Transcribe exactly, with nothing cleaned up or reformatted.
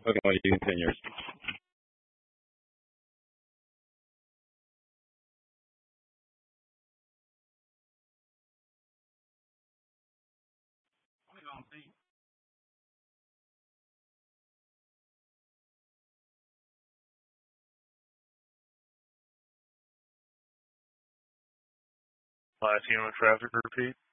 Okay, well, you can continue. Last human traffic repeat.